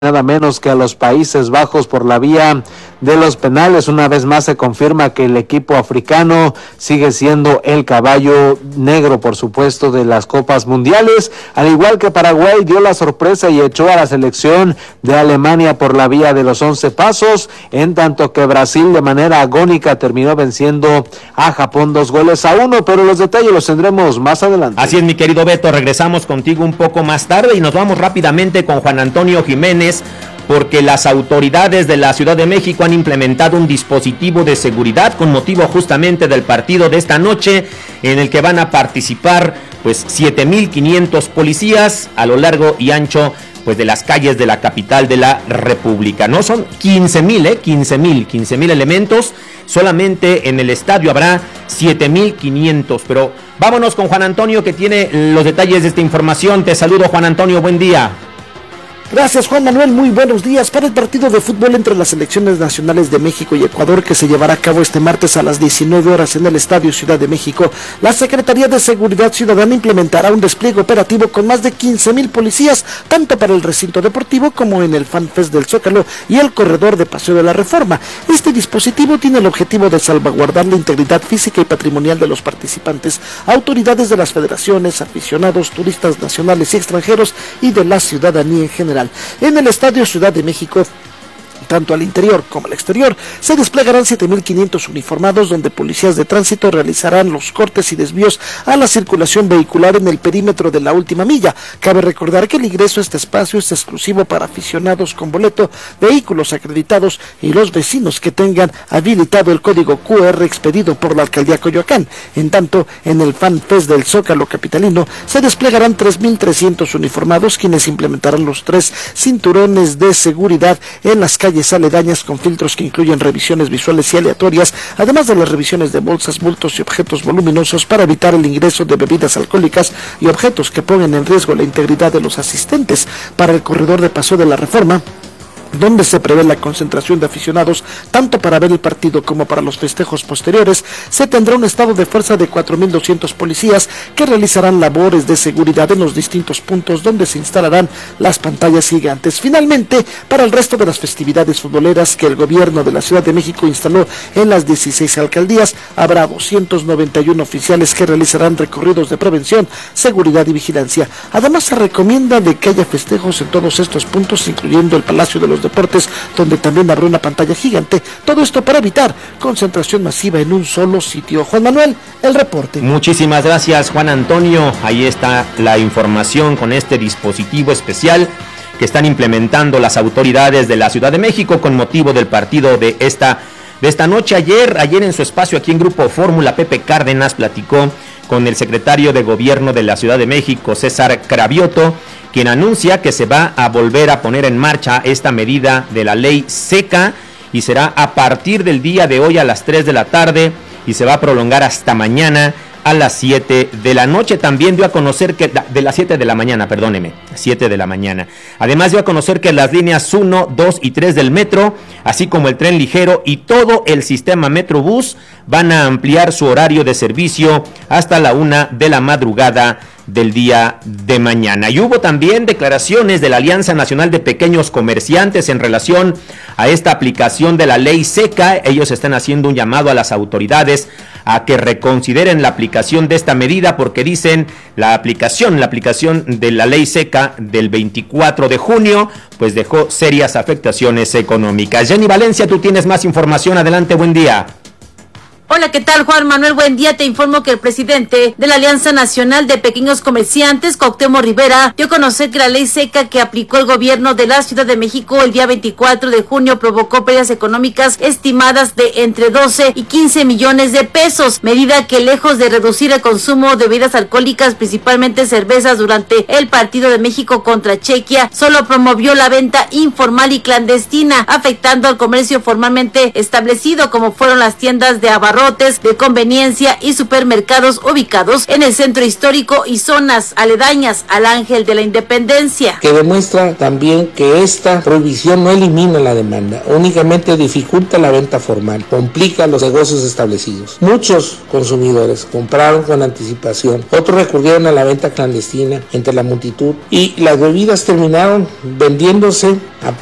nada menos que a los Países Bajos por la vía de los penales. Una vez más se confirma que el equipo africano sigue siendo el caballo negro, por supuesto, de las Copas Mundiales, al igual que Paraguay dio la sorpresa y echó a la selección de Alemania por la vía de los 11 pasos, en tanto que Brasil de manera agónica terminó venciendo a Japón 2-1, pero los detalles los tendremos más adelante. Así es, mi querido Beto, regresamos contigo un poco más tarde y nos vamos rápidamente con Juan Antonio Jiménez, porque las autoridades de la Ciudad de México han implementado un dispositivo de seguridad con motivo justamente del partido de esta noche, en el que van a participar pues 7,500 policías a lo largo y ancho pues de las calles de la capital de la República. No son 15,000 elementos, solamente en el estadio habrá 7,500, pero vámonos con Juan Antonio, que tiene los detalles de esta información. Te saludo, Juan Antonio, buen día. Gracias, Juan Manuel, muy buenos días. Para el partido de fútbol entre las selecciones nacionales de México y Ecuador, que se llevará a cabo este martes a las 19 horas en el Estadio Ciudad de México, la Secretaría de Seguridad Ciudadana implementará un despliegue operativo con más de 15,000 policías, tanto para el recinto deportivo como en el FanFest del Zócalo y el corredor de Paseo de la Reforma. Este dispositivo tiene el objetivo de salvaguardar la integridad física y patrimonial de los participantes, autoridades de las federaciones, aficionados, turistas nacionales y extranjeros y de la ciudadanía en general. En el Estadio Ciudad de México, tanto al interior como al exterior, se desplegarán 7,500 uniformados, donde policías de tránsito realizarán los cortes y desvíos a la circulación vehicular en el perímetro de la última milla. Cabe recordar que el ingreso a este espacio es exclusivo para aficionados con boleto, vehículos acreditados y los vecinos que tengan habilitado el código QR expedido por la Alcaldía Coyoacán. En tanto, en el FanFest del Zócalo capitalino se desplegarán 3,300 uniformados, quienes implementarán los 3 cinturones de seguridad en las calles aledañas, con filtros que incluyen revisiones visuales y aleatorias, además de las revisiones de bolsas, bultos y objetos voluminosos, para evitar el ingreso de bebidas alcohólicas y objetos que pongan en riesgo la integridad de los asistentes. Para el corredor de Paseo de la Reforma, donde se prevé la concentración de aficionados tanto para ver el partido como para los festejos posteriores, se tendrá un estado de fuerza de 4,200 policías que realizarán labores de seguridad en los distintos puntos donde se instalarán las pantallas gigantes. Finalmente, para el resto de las festividades futboleras que el gobierno de la Ciudad de México instaló en las 16 alcaldías, habrá 291 oficiales que realizarán recorridos de prevención, seguridad y vigilancia. Además, se recomienda de que haya festejos en todos estos puntos, incluyendo el Palacio de los Deportes, donde también habrá una pantalla gigante. Todo esto para evitar concentración masiva en un solo sitio. Juan Manuel, el reporte. Muchísimas gracias, Juan Antonio. Ahí está la información con este dispositivo especial que están implementando las autoridades de la Ciudad de México con motivo del partido de esta noche. Ayer en su espacio aquí en Grupo Fórmula, Pepe Cárdenas platicó con el secretario de Gobierno de la Ciudad de México, César Cravioto, quien anuncia que se va a volver a poner en marcha esta medida de la ley seca, y será a partir del día de hoy a las 3 de la tarde y se va a prolongar hasta mañana a las 7 de la noche. También dio a conocer que, de las 7 de la mañana, perdóneme, 7 de la mañana. Además dio a conocer que las líneas 1, 2 y 3 del metro, así como el tren ligero y todo el sistema Metrobús, van a ampliar su horario de servicio hasta la 1 de la madrugada del día de mañana. Y hubo también declaraciones de la Alianza Nacional de Pequeños Comerciantes en relación a esta aplicación de la ley seca. Ellos están haciendo un llamado a las autoridades a que reconsideren la aplicación de esta medida, porque dicen la aplicación de la ley seca del 24 de junio pues dejó serias afectaciones económicas. Jenny Valencia, tú tienes más información. Adelante, buen día. Hola, ¿qué tal, Juan Manuel? Buen día. Te informo que el presidente de la Alianza Nacional de Pequeños Comerciantes, Cuauhtémoc Rivera, dio a conocer que la ley seca que aplicó el gobierno de la Ciudad de México el día 24 de junio provocó pérdidas económicas estimadas de entre 12 y 15 millones de pesos, medida que, lejos de reducir el consumo de bebidas alcohólicas, principalmente cervezas, durante el partido de México contra Chequia, solo promovió la venta informal y clandestina, afectando al comercio formalmente establecido, como fueron las tiendas de abarrotes abarrotes de conveniencia y supermercados ubicados en el centro histórico y zonas aledañas al Ángel de la Independencia. Que demuestra también que esta prohibición no elimina la demanda, únicamente dificulta la venta formal, complica los negocios establecidos. Muchos consumidores compraron con anticipación, otros recurrieron a la venta clandestina entre la multitud y las bebidas terminaron vendiéndose a